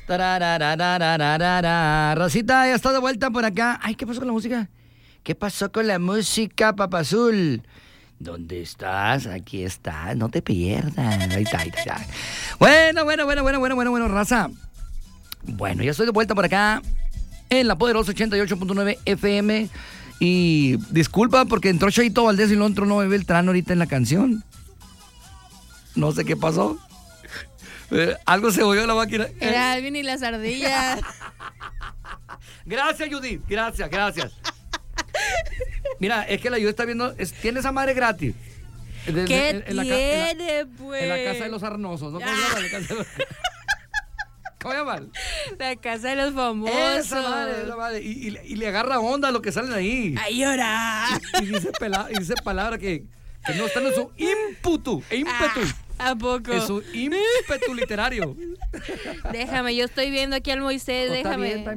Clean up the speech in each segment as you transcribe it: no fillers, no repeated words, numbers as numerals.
Tararararararara. Rosita, ya está de vuelta por acá. Ay, ¿qué pasó con la música? ¿Qué pasó con la música, Papazul? ¿Dónde estás? Aquí estás, no te pierdas. Ahí está. Bueno, raza. Bueno, ya estoy de vuelta por acá en la poderosa 88.9 FM. Y disculpa porque entró Cheito Valdés y no entró Noé Beltrán ahorita en la canción. No sé qué pasó. Algo se movió la máquina. Era Alvin y las ardillas. Gracias, Judith. Gracias. Mira, es que la Judith está viendo. Tiene esa madre gratis. ¿Qué tiene, pues? En la casa de los Arnosos, ¿no? ¿Cómo se llama? La casa de los famosos. Esa madre. Y le agarra onda a lo que salen ahí. ¡Ay, llora! Y dice palabras que no están en su ímpetu. ¿A poco? En su ímpetu literario. Déjame, yo estoy viendo aquí al Moisés, déjame. Está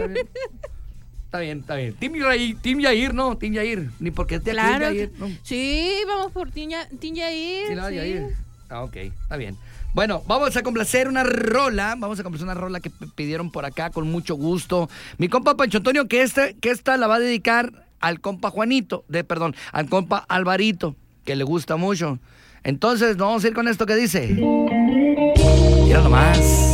bien. Team Yair, ¿no? Team Yair. Ni porque es de claro. Team Yair, ¿no? Sí, vamos por Team Yair. Sí, no, Yair. Ah, ok, está bien. Bueno, vamos a complacer una rola. Que pidieron por acá con mucho gusto. Mi compa Pancho Antonio, que esta la va a dedicar al compa al compa Alvarito, que le gusta mucho. Entonces, vamos a ir con esto que dice. Mira nomás.